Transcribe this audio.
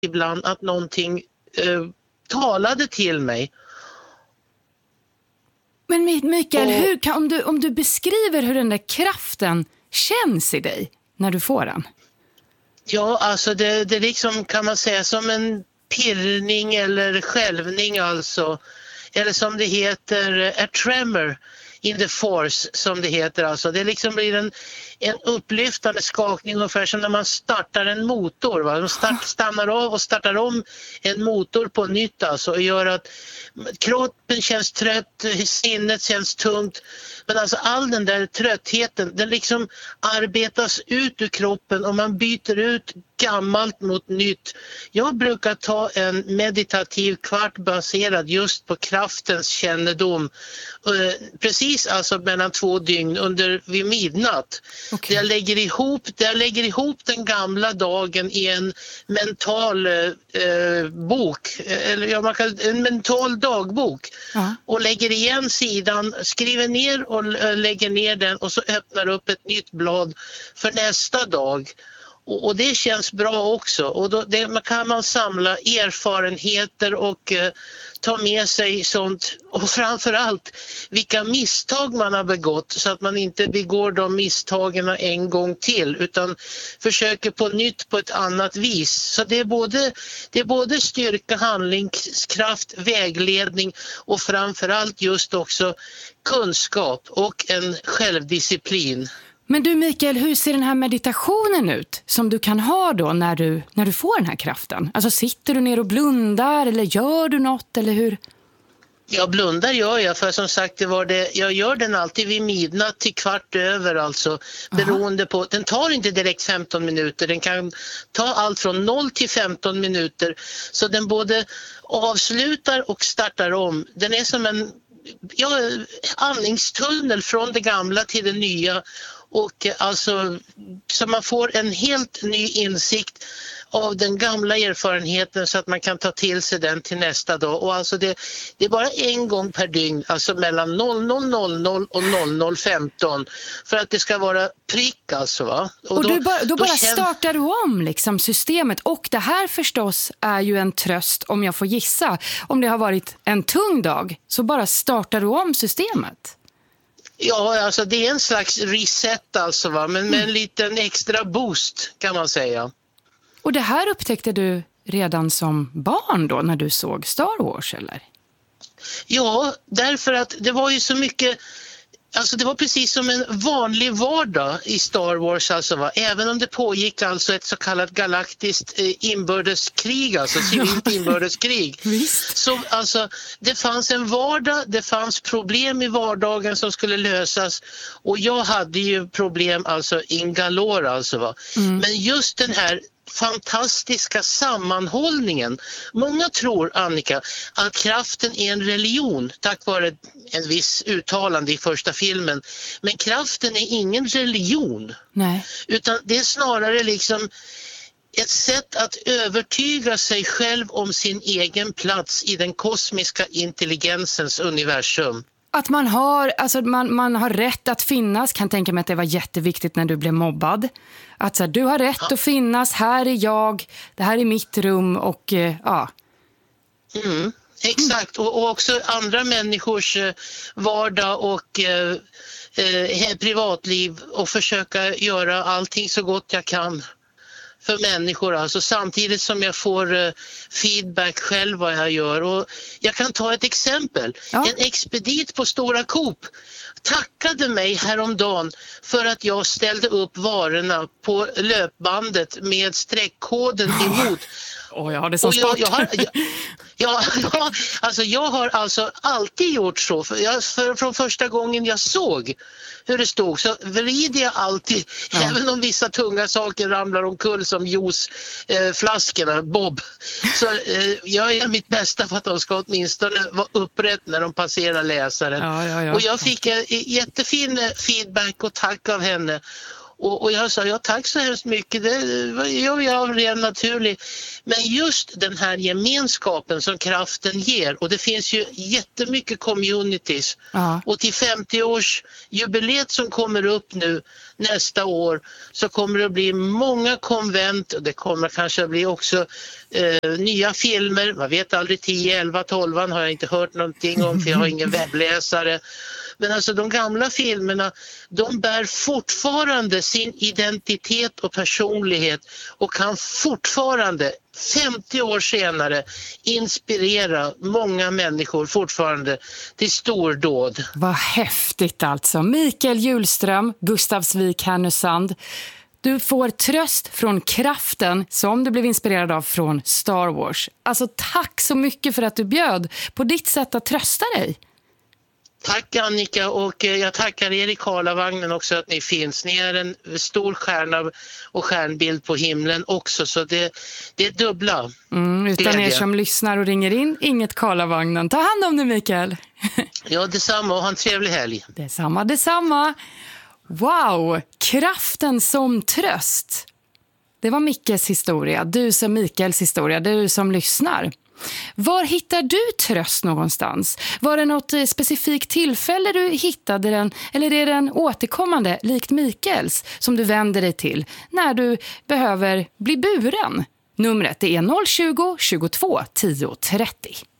ibland att någonting talade till mig. Men Mikael, om du beskriver hur den där kraften känns i dig när du får den? Ja, alltså det liksom kan man säga som en pirrning eller skälvning alltså. Eller som det heter, a tremor in the force som det heter alltså. Det liksom blir en upplyftande skakning ungefär som när man startar en motor. Va? De stannar av och startar om en motor på nytt alltså och gör att kroppen känns trött, sinnet känns tungt. Men alltså all den där tröttheten, den liksom arbetas ut ur kroppen och man byter ut gammalt mot nytt. Jag brukar ta en meditativ kvart baserad just på kraftens kännedom. Precis alltså mellan 2 dygn vid midnatt. Okay. Jag lägger ihop den gamla dagen i en mental bok. Eller en mental dagbok. Och lägger igen sidan, skriver ner och lägger ner den och så öppnar upp ett nytt blad för nästa dag. Och det känns bra också. Och då kan man samla erfarenheter och ta med sig sånt. Och framförallt vilka misstag man har begått så att man inte begår de misstagen en gång till utan försöker på nytt på ett annat vis. Så det är både styrka, handlingskraft, vägledning och framförallt just också kunskap och en självdisciplin. Men du Mikael, hur ser den här meditationen ut som du kan ha då när du får den här kraften? Alltså sitter du ner och blundar eller gör du något eller hur? Ja, blundar gör jag för som sagt jag gör den alltid vid midnatt till 15:15 alltså. Beroende på, den tar inte direkt 15 minuter, den kan ta allt från 0 till 15 minuter. Så den både avslutar och startar om. Den är som en andningstunnel från det gamla till det nya. Och alltså så man får en helt ny insikt av den gamla erfarenheten så att man kan ta till sig den till nästa dag. Och alltså det är bara en gång per dygn, alltså mellan 00:00 och 00:15 för att det ska vara prick alltså va. Och då bara startar du om liksom systemet. Och det här förstås är ju en tröst om jag får gissa. Om det har varit en tung dag så bara startar du om systemet. Ja, alltså det är en slags reset alltså va, men med en liten extra boost kan man säga. Och det här upptäckte du redan som barn då när du såg Star Wars eller? Ja, därför att det var ju så mycket, alltså det var precis som en vanlig vardag i Star Wars alltså va, även om det pågick alltså ett så kallat galaktiskt inbördeskrig, alltså civilt inbördeskrig. Så alltså det fanns en vardag, det fanns problem i vardagen som skulle lösas och jag hade ju problem alltså in galore alltså va. Men just den här fantastiska sammanhållningen. Många tror, Annika, att kraften är en religion tack vare en viss uttalande i första filmen. Men kraften är ingen religion. Nej. Utan det är snarare liksom ett sätt att övertyga sig själv om sin egen plats i den kosmiska intelligensens universum. Att man har rätt att finnas, kan tänka mig att det var jätteviktigt när du blev mobbad. Att så här, du har rätt att finnas, här är jag, det här är mitt rum och ja. Exakt, och också andra människors vardag och privatliv och försöka göra allting så gott jag kan för människor, alltså samtidigt som jag får feedback själv vad jag gör. Och jag kan ta ett exempel. Ja. En expedit på Stora Coop tackade mig häromdagen för att jag ställde upp varorna på löpbandet med streckkoden emot. Jag har det som sport. Jag har alltså alltid gjort så. Från första gången jag såg hur det stod så vrider jag alltid, även om vissa tunga saker ramlar omkull som juiceflaskorna, Bob. Så jag gör mitt bästa för att de ska åtminstone vara upprätt när de passerar läsaren. Och jag fick jättefin feedback och tack av henne. Och jag sa, ja tack så hemskt mycket, det gör jag av ren naturlig. Men just den här gemenskapen som kraften ger, och det finns ju jättemycket communities. Och till 50-årsjubileet som kommer upp nu nästa år så kommer det att bli många konvent och det kommer kanske att bli också nya filmer. Man vet aldrig, 10, 11, 12 har jag inte hört någonting om för jag har ingen webbläsare. Men alltså de gamla filmerna, de bär fortfarande sin identitet och personlighet och kan fortfarande 50 år senare inspirera många människor fortfarande till stordåd. Vad häftigt alltså. Mikael Hjulström, Gustavsvik, Härnösand. Du får tröst från kraften som du blev inspirerad av från Star Wars. Alltså tack så mycket för att du bjöd på ditt sätt att trösta dig. Tack Annika, och jag tackar er i Karlavagnen också att ni finns. Ni är en stor stjärna och stjärnbild på himlen också, så det är dubbla. Utan er som lyssnar och ringer in, inget Karlavagnen. Ta hand om dig Mikael. Ja, detsamma och ha en trevlig helg. Detsamma. Wow, kraften som tröst. Det var Mickes historia, du som Mikaels historia, du som lyssnar. Var hittar du tröst någonstans? Var det något specifikt tillfälle du hittade den, eller är den återkommande, likt Mikaels, som du vänder dig till när du behöver bli buren? Numret är 020 22 10 30.